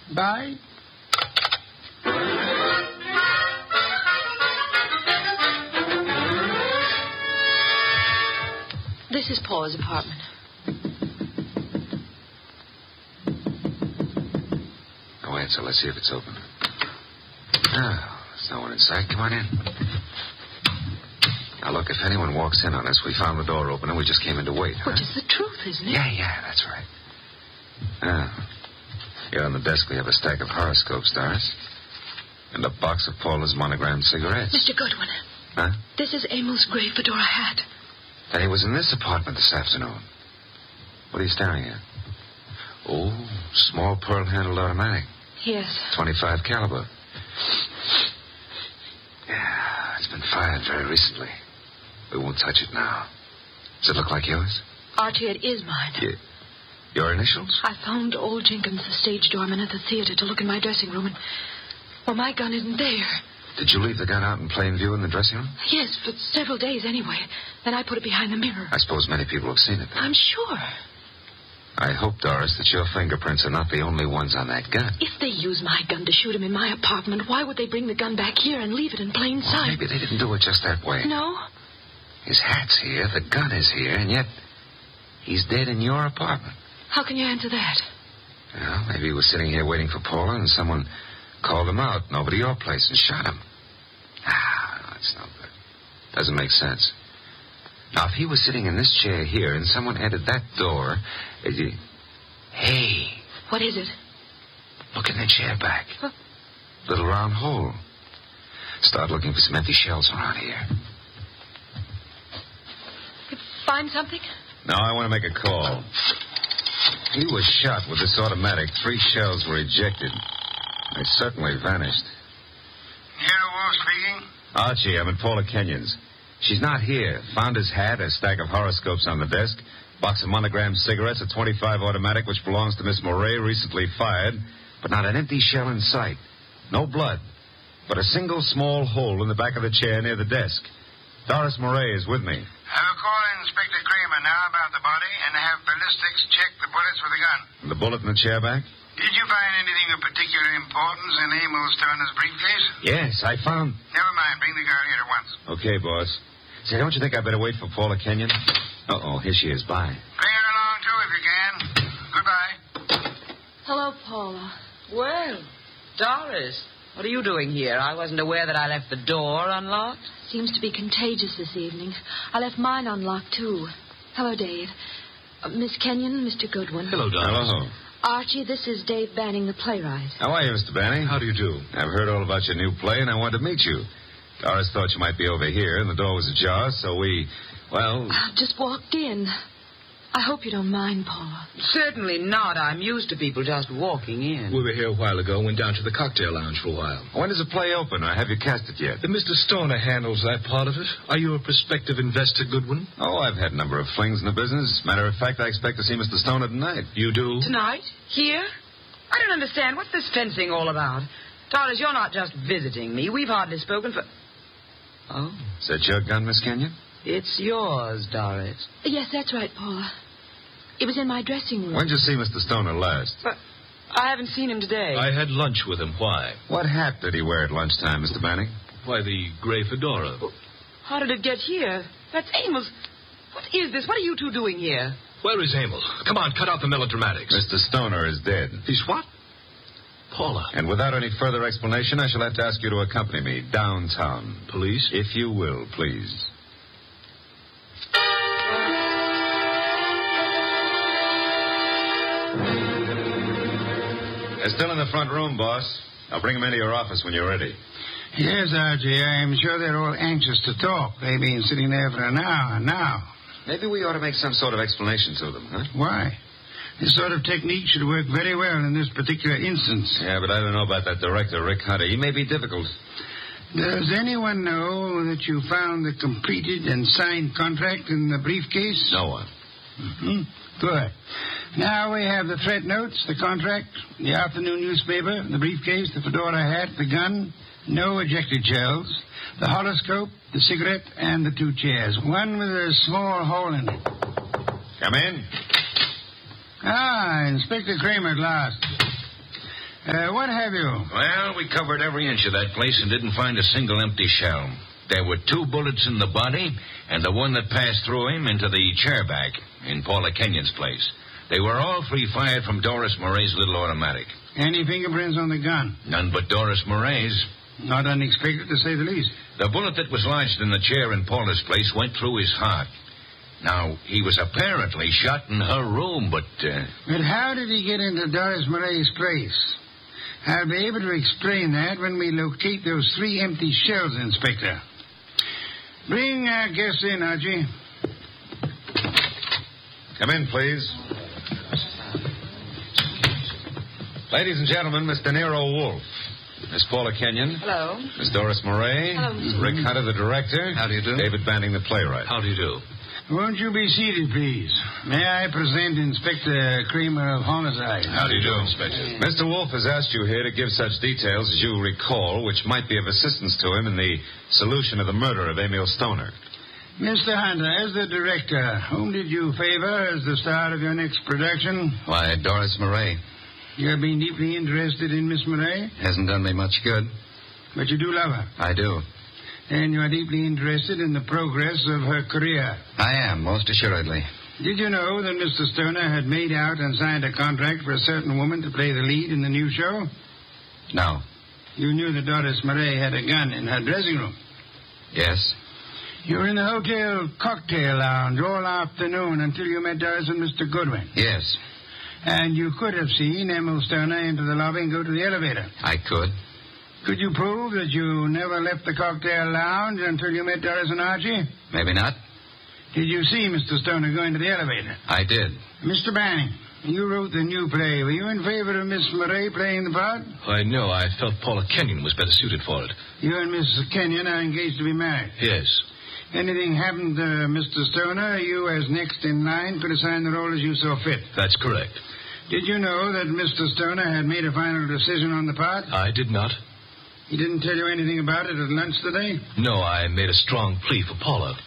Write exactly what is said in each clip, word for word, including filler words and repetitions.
Bye. This is Paula's apartment. No answer. Let's see if it's open. Oh, there's no one inside. Come on in. Now, look, if anyone walks in on us, we found the door open and we just came in to wait. Which huh? is the truth, isn't it? Yeah, yeah, that's right. Ah. Here on the desk we have a stack of horoscopes, Doris. And a box of Paula's monogrammed cigarettes. Mister Goodwin. Huh? This is Emil's gray fedora hat. And he was in this apartment this afternoon. What are you staring at? Oh, small pearl-handled automatic. Yes. twenty-five caliber. Yeah, it's been fired very recently. We won't touch it now. Does it look like yours? Archie, it is mine. You, your initials? I phoned old Jenkins, the stage doorman at the theater, to look in my dressing room, and... well, my gun isn't there. Did you leave the gun out in plain view in the dressing room? Yes, for several days anyway. Then I put it behind the mirror. I suppose many people have seen it then. I'm sure. I hope, Doris, that your fingerprints are not the only ones on that gun. If they use my gun to shoot him in my apartment, why would they bring the gun back here and leave it in plain Well, sight? maybe they didn't do it just that way. No? His hat's here, the gun is here, and yet he's dead in your apartment. How can you answer that? Well, maybe he was sitting here waiting for Paula and someone called him out over to your place and shot him. Ah, that's no good. Doesn't make sense. Now, if he was sitting in this chair here and someone entered that door... Uh, you... Hey. What is it? Look in the chair back. Huh? Little round hole. Start looking for some empty shells around here. You find something? No, I want to make a call. He was shot with this automatic. Three shells were ejected. They certainly vanished. Hero Wolf speaking? Archie, I'm at Paula Kenyon's. She's not here. Found his hat, a stack of horoscopes on the desk, box of monogrammed cigarettes, a twenty-five automatic which belongs to Miss Moray, recently fired, but not an empty shell in sight. No blood, but a single small hole in the back of the chair near the desk. Doris Moray is with me. I will call Inspector Kramer now about the body and have ballistics check the bullets for the gun. And the bullet in the chair back? Did you find anything of particular importance in Emil Stoner's briefcase? Yes, I found... Never mind. Bring the girl here at once. Okay, boss. Say, don't you think I better wait for Paula Kenyon? Uh-oh, here she is. Bye. Bring her along, too, if you can. Goodbye. Hello, Paula. Well, Doris, what are you doing here? I wasn't aware that I left the door unlocked. Seems to be contagious this evening. I left mine unlocked, too. Hello, Dave. Uh, Miss Kenyon, Mister Goodwin. Hello, Doris. Hello. Archie, this is Dave Banning, the playwright. How are you, Mister Banning? How do you do? I've heard all about your new play, and I wanted to meet you. Doris thought you might be over here, and the door was ajar, so we, well... I just walked in. I hope you don't mind, Paula. Certainly not. I'm used to people just walking in. We were here a while ago, went down to the cocktail lounge for a while. When does the play open, or have you cast it yet? Uh, Mister Stoner handles that part of it. Are you a prospective investor, Goodwin? Oh, I've had a number of flings in the business. Matter of fact, I expect to see Mister Stoner tonight. You do? Tonight? Here? I don't understand. What's this fencing all about? Doris, you're not just visiting me. We've hardly spoken for... Oh. Is that your gun, Miss Kenyon? It's yours, Doris. Yes, that's right, Paula. It was in my dressing room. When did you see Mister Stoner last? But I haven't seen him today. I had lunch with him. Why? What hat did he wear at lunchtime, Mister Banning? Why, the gray fedora. How did it get here? That's Amos's. What is this? What are you two doing here? Where is Emil? Come on, cut out the melodramatics. Mister Stoner is dead. He's what? Paula. And without any further explanation, I shall have to ask you to accompany me downtown. Police? If you will, please. They're still in the front room, boss. I'll bring them into your office when you're ready. Yes, Archie, I'm sure they're all anxious to talk. They've been sitting there for an hour now. Maybe we ought to make some sort of explanation to them, huh? Why? This sort of technique should work very well in this particular instance. Yeah, but I don't know about that director, Rick Hunter. He may be difficult. Does anyone know that you found the completed and signed contract in the briefcase? No one. Mm-hmm. Good. Now we have the threat notes, the contract, the afternoon newspaper, the briefcase, the fedora hat, the gun, no ejected shells, the horoscope, the cigarette, and the two chairs. One with a small hole in it. Come in. Ah, Inspector Kramer at last. Uh, what have you? Well, we covered every inch of that place and didn't find a single empty shell. There were two bullets in the body and the one that passed through him into the chair back in Paula Kenyon's place. They were all three fired from Doris Murray's little automatic. Any fingerprints on the gun? None but Doris Murray's. Not unexpected, to say the least. The bullet that was lodged in the chair in Paula's place went through his heart. Now, he was apparently shot in her room, but... Uh... But how did he get into Doris Murray's place? I'll be able to explain that when we locate those three empty shells, Inspector. Bring our guests in, Archie. Come in, please. Ladies and gentlemen, Mister Nero Wolfe. Miss Paula Kenyon. Hello. Miss Doris Murray. Hello. Rick Hunter, the director. How do you do? David Banning, the playwright. How do you do? Won't you be seated, please? May I present Inspector Kramer of Homicide? How do you do, Inspector? Mister Wolfe has asked you here to give such details as you recall, which might be of assistance to him in the solution of the murder of Emil Stoner. Mister Hunter, as the director, whom did you favor as the star of your next production? Why, Doris Murray. You have been deeply interested in Miss Murray? Hasn't done me much good. But you do love her? I do. And you are deeply interested in the progress of her career? I am, most assuredly. Did you know that Mister Stoner had made out and signed a contract for a certain woman to play the lead in the new show? No. You knew that Doris Murray had a gun in her dressing room? Yes. You were in the hotel cocktail lounge all afternoon until you met Doris and Mister Goodwin? Yes. And you could have seen Emil Stoner into the lobby and go to the elevator? I could. Could you prove that you never left the cocktail lounge until you met Doris and Archie? Maybe not. Did you see Mister Stoner go into the elevator? I did. Mister Banning, you wrote the new play. Were you in favor of Miss Murray playing the part? I know. I felt Paula Kenyon was better suited for it. You and Miss Kenyon are engaged to be married? Yes. Anything happened to Mister Stoner, you as next in line could assign the role as you saw fit? That's correct. Did you know that Mister Stoner had made a final decision on the part? I did not. He didn't tell you anything about it at lunch today? No, I made a strong plea for Paula.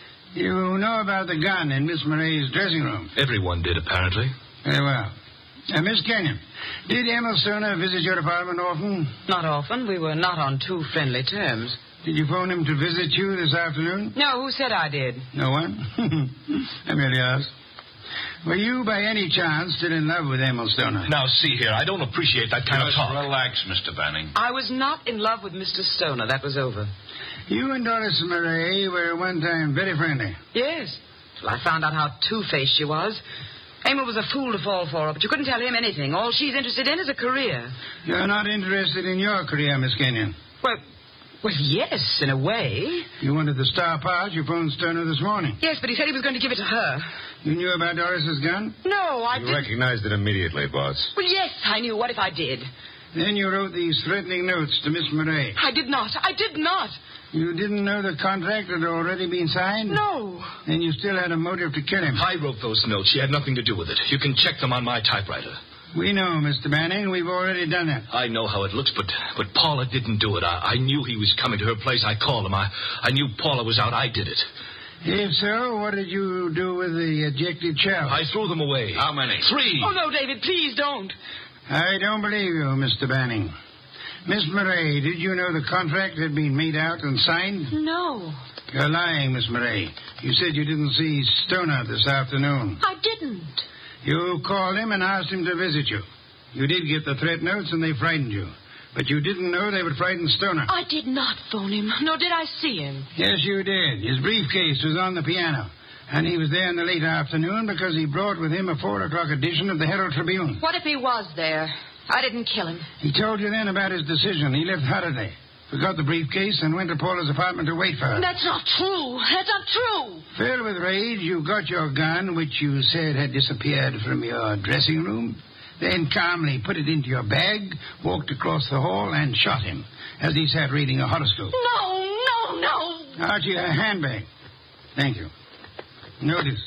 You know about the gun in Miss Murray's dressing room? Everyone did, apparently. Very well. Uh, Miss Kenyon, did Emil Stoner visit your apartment often? Not often. We were not on too friendly terms. Did you phone him to visit you this afternoon? No, who said I did? No one? I merely asked. Were you, by any chance, still in love with Emil Stoner? Now, see here, I don't appreciate that kind Just of talk. relax, Mister Banning. I was not in love with Mister Stoner. That was over. You and Doris Murray were one time very friendly. Yes. Till I found out how two-faced she was. Emil was a fool to fall for her, but you couldn't tell him anything. All she's interested in is a career. You're not interested in your career, Miss Kenyon? Well, well, yes, in a way. You wanted the star part. You phoned Stoner this morning. Yes, but he said he was going to give it to her. You knew about Doris's gun? No, I You didn't. recognized it immediately, boss. Well, yes, I knew. What if I did? Then you wrote these threatening notes to Miss Murray. I did not. I did not. You didn't know the contract had already been signed? No. Then you still had a motive to kill him. I wrote those notes. She had nothing to do with it. You can check them on my typewriter. We know, Mister Banning. We've already done that. I know how it looks, but but Paula didn't do it. I, I knew he was coming to her place. I called him. I, I knew Paula was out. I did it. If so, what did you do with the ejected shells? I threw them away. How many? Three. Oh, no, David, please don't. I don't believe you, Mister Banning. Miss Murray, did you know the contract had been made out and signed? No, You're lying, Miss Murray. You said you didn't see Stoner this afternoon. I didn't. You called him and asked him to visit you. You did get the threat notes and they frightened you. But you didn't know they would frighten Stoner. I did not phone him, nor did I see him. Yes, you did. His briefcase was on the piano. And he was there in the late afternoon because he brought with him a four o'clock edition of the Herald Tribune. What if he was there? I didn't kill him. He told you then about his decision. He left Holiday, forgot the briefcase, and went to Paula's apartment to wait for her. That's not true. That's not true. Filled with rage, you got your gun, which you said had disappeared from your dressing room, then calmly put it into your bag, walked across the hall, and shot him as he sat reading a horoscope. No, no, no. Archie, a handbag. Thank you. Notice,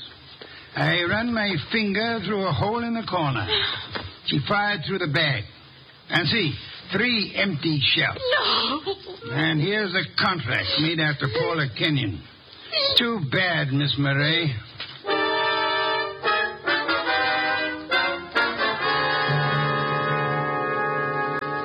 I run my finger through a hole in the corner. She fired through the bag. And see, three empty shells. No. And here's a contract made after Paula Kenyon. Too bad, Miss Murray.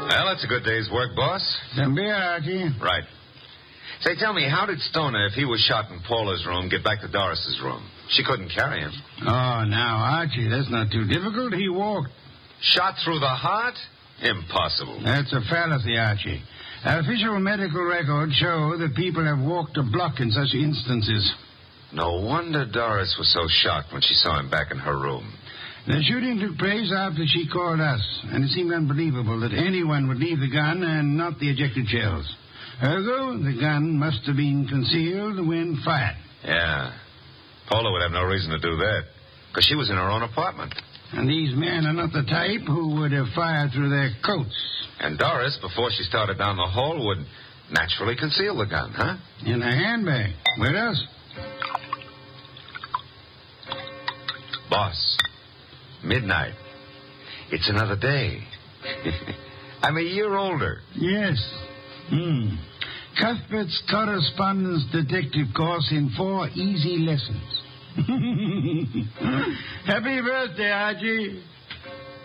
Well, that's a good day's work, boss. Some beer, Archie. Right. Say, tell me, how did Stoner, if he was shot in Paula's room, get back to Doris's room? She couldn't carry him. Oh, now, Archie, that's not too difficult. He walked. Shot through the heart? Impossible. That's a fallacy, Archie. Official medical records show that people have walked a block in such instances. No wonder Doris was so shocked when she saw him back in her room. The shooting took place after she called us, and it seemed unbelievable that anyone would leave the gun and not the ejected shells. Ergo, the gun must have been concealed when fired. Yeah. Paula would have no reason to do that, because she was in her own apartment. And these men are not the type who would have fired through their coats. And Doris, before she started down the hall, would naturally conceal the gun, huh? In her handbag. Where else? Boss, midnight. It's another day. I'm a year older. Yes. Hmm. Cuthbert's correspondence detective course in four easy lessons. Happy birthday, Archie.